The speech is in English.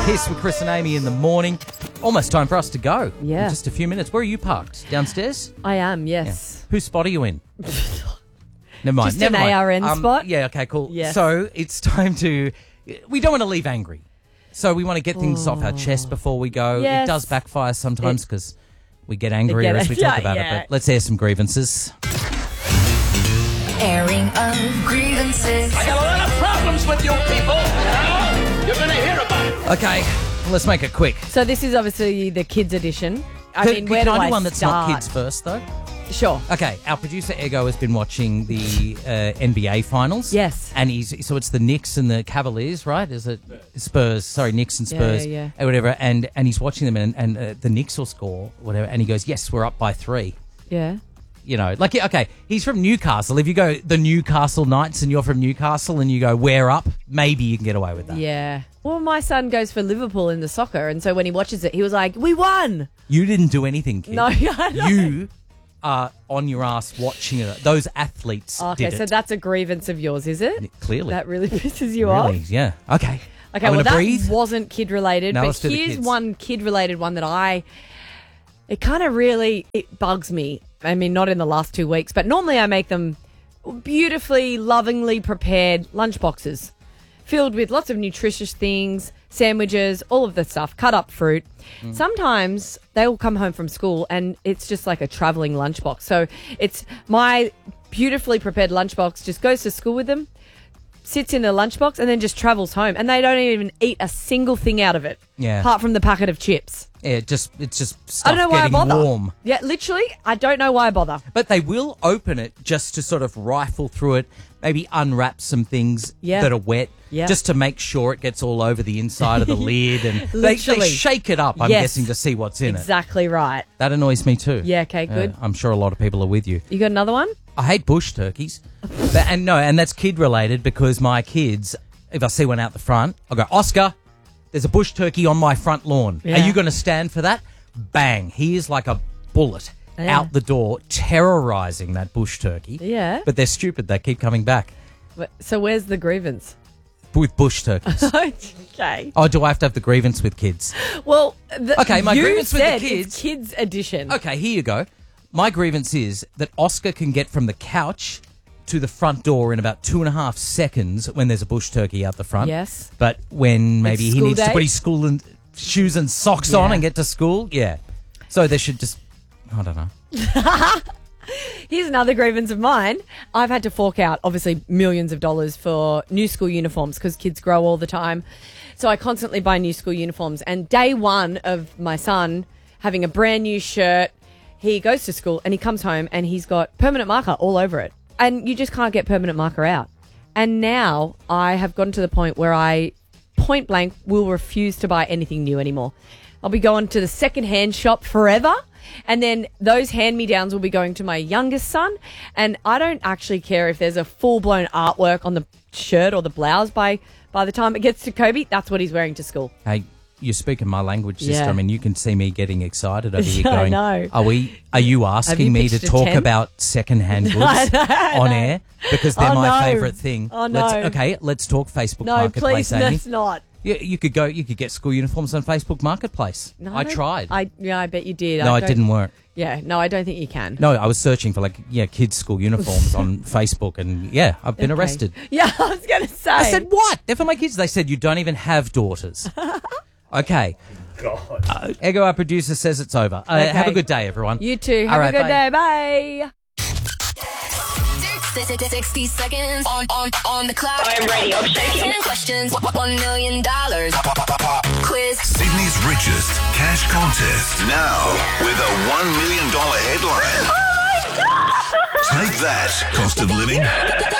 Kiss with Chris and Amy in the morning. Almost time for us to go. Yeah. In just a few minutes. Where are you parked? Downstairs? I am, yes. Whose spot are you in? Never mind. Just Never an mind. ARN spot? Yeah, okay, cool. Yes. So it's time to... We don't want to leave angry. So we want to get things off our chest before we go. Yes. It does backfire sometimes because we get angrier as we talk about it. But let's air some grievances. Airing of grievances. I got a lot of problems with you people. You're going to hear about it. Okay, let's make it quick. So this is obviously the kids edition. I Can- mean, where can do I I do one that's start? not kids first, though? Sure. Okay, our producer Ego has been watching the NBA finals. Yes. And so it's the Knicks and the Cavaliers, right? Is it Spurs? Sorry, Knicks and Spurs. Yeah. Or whatever. And he's watching them and the Knicks will score, whatever. And he goes, yes, we're up by 3. Yeah. You know, like, okay, he's from Newcastle. If you go the Newcastle Knights and you're from Newcastle and you go, we're up, maybe you can get away with that. Yeah. Well, my son goes for Liverpool in the soccer, and so when he watches it, he was like, we won! You didn't do anything, kid. No, I know. You are on your ass watching it. Those athletes Okay, did so it. that's a grievance of yours, is it? Clearly. That really pisses you Really, off? yeah. Okay. Okay, I'm well, gonna that breathe. wasn't kid-related, Now but let's do the here's kids. one kid-related one that it kind of really, it bugs me. I mean, not in the last 2 weeks, but normally I make them beautifully, lovingly prepared lunchboxes filled with lots of nutritious things, sandwiches, all of the stuff, cut up fruit. Sometimes they will come home from school and it's just like a traveling lunchbox. So it's my beautifully prepared lunchbox just goes to school with them, sits in the lunchbox and then just travels home, and they don't even eat a single thing out of it. Yeah. Apart from the packet of chips. Yeah, it's just stuff I don't know why I getting bother. warm. Yeah, literally, I don't know why I bother. But they will open it just to sort of rifle through it, maybe unwrap some things Yeah. that are wet, Yeah. just to make sure it gets all over the inside of the lid. And they Literally. shake it up, I'm Yes. guessing, to see what's in it. Exactly right. That annoys me too. Yeah, okay, good. I'm sure a lot of people are with you. You got another one? I hate bush turkeys. And that's kid related because my kids, if I see one out the front, I'll go, Oscar, there's a bush turkey on my front lawn. Yeah. Are you going to stand for that? Bang. He is like a bullet Yeah. out the door, terrorising that bush turkey. Yeah. But they're stupid. They keep coming back So where's the grievance? with bush turkeys. Okay. Oh, do I have to have the grievance with kids? Well, Okay, my you grievance with the said kids- it's kids edition. Okay, here you go. My grievance is that Oscar can get from the couch to the front door in about 2.5 seconds when there's a bush turkey out the front. Yes. But when maybe he school needs to day? put his school and shoes and socks on Yeah. and get to school, yeah. So they should just, I don't know. Here's another grievance of mine. I've had to fork out, obviously, millions of dollars for new school uniforms because kids grow all the time. So I constantly buy new school uniforms. And day one of my son having a brand new shirt, he goes to school and he comes home and he's got permanent marker all over it. And you just can't get permanent marker out. And now I have gotten to the point where I point blank will refuse to buy anything new anymore. I'll be going to the second-hand shop forever. And then those hand-me-downs will be going to my youngest son. And I don't actually care if there's a full-blown artwork on the shirt or the blouse by the time it gets to Kobe. That's what he's wearing to school. Hey, you're speaking my language, sister. Yeah. I mean, you can see me getting excited over here Yeah, I going, know. Are you asking you me to pitched a talk 10? about secondhand goods on air? Because they're Oh, my no. favourite thing. Oh, no. Let's talk Facebook No, Marketplace, please, Amy. let's not. Yeah, you could get school uniforms on Facebook Marketplace. No, I don't- tried. I bet you did. No, it don't- didn't work. Yeah, no, I don't think you can. No, I was searching for kids' school uniforms on Facebook, and yeah, I've been Okay. arrested. Yeah, I was going to say. I said, what? They're for my kids. They said, you don't even have daughters. Okay. God. Ego, our producer, says it's over. Okay. Have a good day, everyone. You too. All Have right, a good bye. day. Bye. 60 seconds on the clock. I'm ready. I'm shaking. 10 questions, $1 million. Quiz. Sydney's richest cash contest. Now with a $1 million headline. Oh my God! Take that, cost of living.